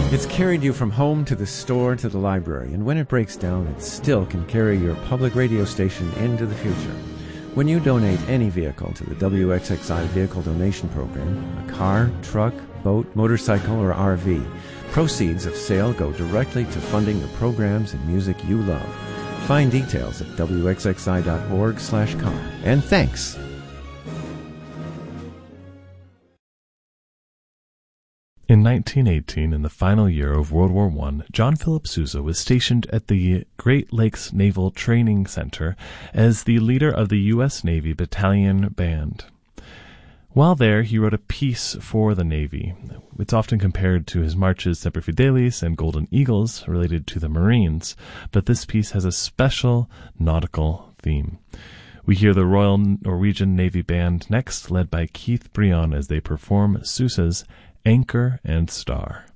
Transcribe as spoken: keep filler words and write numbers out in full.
It's carried you from home to the store to the library, and when it breaks down, it still can carry your public radio station into the future. When you donate any vehicle to the W X X I Vehicle Donation Program, a car, truck, boat, motorcycle, or R V, proceeds of sale go directly to funding the programs and music you love. Find details at W X X I dot org slash car. And thanks! In nineteen eighteen, in the final year of World War One, John Philip Sousa was stationed at the Great Lakes Naval Training Center as the leader of the U S Navy Battalion Band. While there, he wrote a piece for the Navy. It's often compared to his marches Semper Fidelis and Golden Eagles related to the Marines, but this piece has a special nautical theme. We hear the Royal Norwegian Navy Band next, led by Keith Breon as they perform Sousa's Anchor and Star.